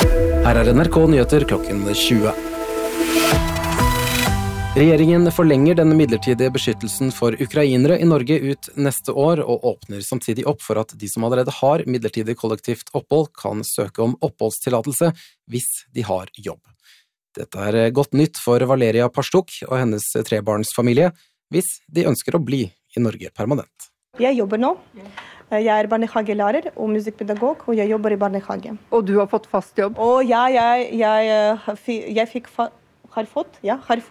Her NRK Nyheter klokken 20. Regjeringen forlenger den midlertidige beskyttelsen for ukrainere i Norge ut neste år, og åpner samtidig opp for at de som allerede har midlertidig kollektivt opphold, kan søke om oppholdstillatelse hvis de har jobb. Dette godt nytt for Valeria Parstuk og hennes trebarnsfamilie, hvis de ønsker å bli i Norge permanent. Jeg jobber nå. Jeg barnehagelærer og musikkpedagog, og jeg jobber i barnehage. Og du har fått fast jobb? Og ja, jeg har fått